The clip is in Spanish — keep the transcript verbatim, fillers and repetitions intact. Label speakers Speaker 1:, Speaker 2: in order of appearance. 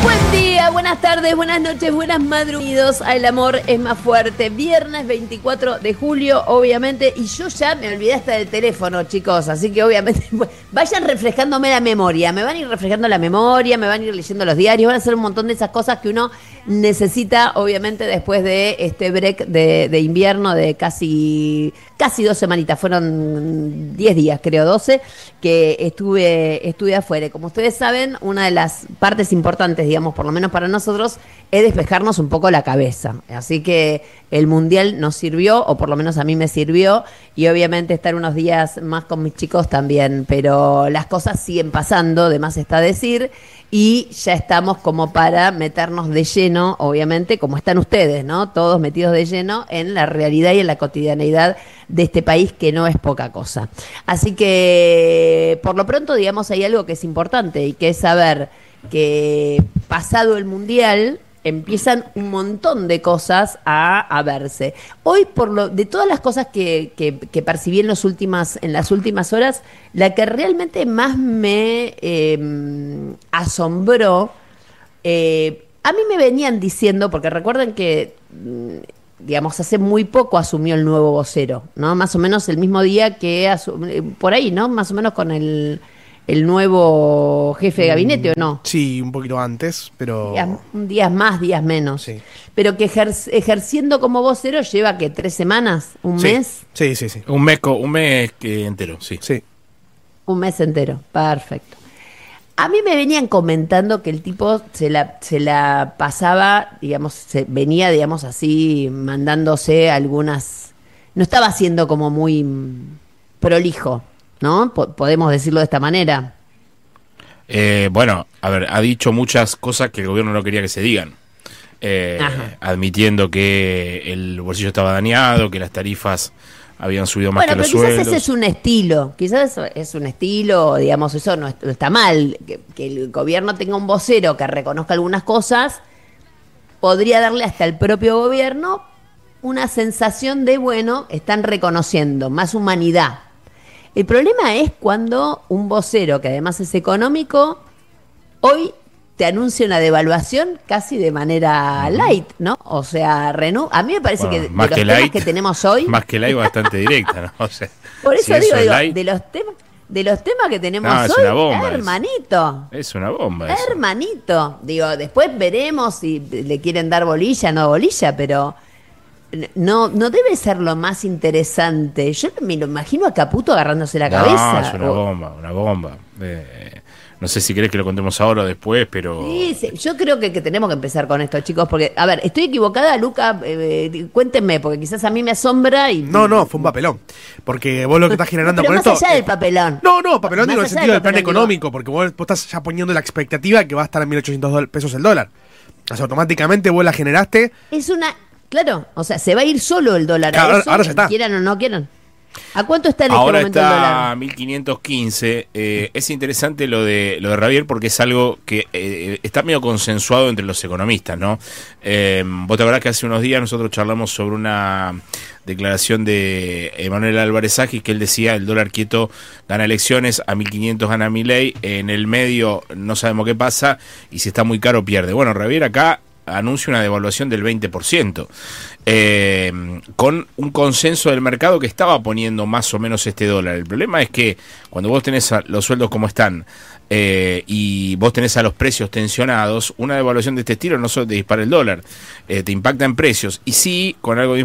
Speaker 1: Buen día, buenas tardes, buenas noches, buenas madrugadas. El amor es más fuerte. Viernes veinticuatro de julio, obviamente. Y yo ya me olvidé hasta del teléfono, chicos. Así que obviamente vayan refrescándome la memoria. Me van a ir refrescando la memoria, me van a ir leyendo los diarios. Van a hacer un montón de esas cosas que uno necesita, obviamente, después de este break de, de invierno de casi, casi dos semanitas. Fueron diez días, creo, doce, que estuve, estuve afuera. Como ustedes saben, una de las partes importantes, digamos, por lo menos para nosotros, es despejarnos un poco la cabeza. Así que el Mundial nos sirvió, o por lo menos a mí me sirvió, y obviamente estar unos días más con mis chicos también, pero las cosas siguen pasando, de más está decir, y ya estamos como para meternos de lleno, obviamente, como están ustedes, ¿no? Todos metidos de lleno en la realidad y en la cotidianeidad de este país, que no es poca cosa. Así que, por lo pronto, digamos, hay algo que es importante, y que es saber que pasado el Mundial empiezan un montón de cosas a, a verse. Hoy, por lo de todas las cosas que, que, que percibí en, los últimas, en las últimas horas, la que realmente más me eh, asombró, eh, a mí me venían diciendo, porque recuerden que, digamos, hace muy poco asumió el nuevo vocero, ¿no? Más o menos el mismo día que, asu- por ahí, ¿no? Más o menos con el... el nuevo jefe de gabinete, ¿o no?
Speaker 2: Sí, un poquito antes, pero...
Speaker 1: Días, días más, días menos.
Speaker 2: Sí.
Speaker 1: Pero que ejer- ejerciendo como vocero lleva, ¿qué? ¿Tres semanas? ¿Un
Speaker 2: Sí.
Speaker 1: mes?
Speaker 2: Sí, sí, sí.
Speaker 3: Un mes, co- un mes que entero, sí.
Speaker 2: Sí.
Speaker 1: Un mes entero, perfecto. A mí me venían comentando que el tipo se la, se la pasaba, digamos, se venía, digamos, así, mandándose algunas... No estaba siendo como muy mm, prolijo, ¿no? Po- podemos decirlo de esta manera.
Speaker 3: Eh, bueno, a ver, ha dicho muchas cosas que el gobierno no quería que se digan. Eh,
Speaker 1: Ajá.
Speaker 3: admitiendo que el bolsillo estaba dañado, que las tarifas habían subido más
Speaker 1: Bueno,
Speaker 3: que los
Speaker 1: pero quizás
Speaker 3: sueldos.
Speaker 1: ese es un estilo, quizás es un estilo, digamos, eso no, es- no está mal, que, que el gobierno tenga un vocero que reconozca algunas cosas, podría darle hasta el propio gobierno una sensación de, bueno, están reconociendo más humanidad. El problema es cuando un vocero, que además es económico, hoy te anuncia una devaluación casi de manera light, ¿no? O sea, Renú, a mí me parece
Speaker 3: Bueno,
Speaker 1: que de
Speaker 3: más
Speaker 1: los
Speaker 3: que
Speaker 1: temas
Speaker 3: light,
Speaker 1: que tenemos hoy...
Speaker 3: Más que light, bastante directa, ¿no? O sea,
Speaker 1: Por eso
Speaker 3: si
Speaker 1: digo,
Speaker 3: es
Speaker 1: digo,
Speaker 3: light,
Speaker 1: de los temas, de los temas que tenemos
Speaker 3: No, es
Speaker 1: hoy,
Speaker 3: una bomba eso.
Speaker 1: hermanito,
Speaker 3: es una bomba eso.
Speaker 1: hermanito. Digo, después veremos si le quieren dar bolilla, no bolilla, pero no, no debe ser lo más interesante. Yo me lo imagino a Caputo agarrándose la
Speaker 3: No,
Speaker 1: cabeza.
Speaker 3: es una
Speaker 1: o-
Speaker 3: bomba, una bomba. Eh, no sé si querés que lo contemos ahora o después, pero...
Speaker 1: Sí, sí, yo creo que, que tenemos que empezar con esto, chicos, porque, a ver, estoy equivocada, Luca, eh, eh, cuéntenme, porque quizás a mí me asombra y...
Speaker 2: No, no, fue un papelón. Porque vos lo que estás generando
Speaker 1: Pero
Speaker 2: con
Speaker 1: más
Speaker 2: esto...
Speaker 1: allá
Speaker 2: eh,
Speaker 1: del papelón.
Speaker 2: No, no, papelón
Speaker 1: Más
Speaker 2: digo en el
Speaker 1: allá
Speaker 2: sentido
Speaker 1: del
Speaker 2: del plan
Speaker 1: papelón,
Speaker 2: económico, porque vos, vos estás ya poniendo la expectativa que va a estar en mil ochocientos dol- pesos el dólar. O sea, automáticamente vos la generaste.
Speaker 1: Es una... Claro, o sea, se va a ir solo el dólar.
Speaker 2: Claro,
Speaker 1: a eso,
Speaker 2: ahora ya está.
Speaker 1: quieran o no quieran. ¿A cuánto está en
Speaker 3: Ahora
Speaker 1: este momento el
Speaker 3: está
Speaker 1: dólar?
Speaker 3: a mil quinientos quince. Eh, es interesante lo de lo de Javier porque es algo que eh, está medio consensuado entre los economistas, ¿no? Eh, vos te acordás que hace unos días nosotros charlamos sobre una declaración de Emanuel Álvarez Agis que él decía el dólar quieto gana elecciones, a mil quinientos gana Milei, en el medio no sabemos qué pasa y si está muy caro pierde. Bueno, Javier acá anuncia una devaluación del veinte por ciento, eh, con un consenso del mercado que estaba poniendo más o menos este dólar. El problema es que cuando vos tenés a los sueldos como están eh, y vos tenés a los precios tensionados, una devaluación de este estilo no solo te dispara el dólar, eh, te impacta en precios, y sí, con algo de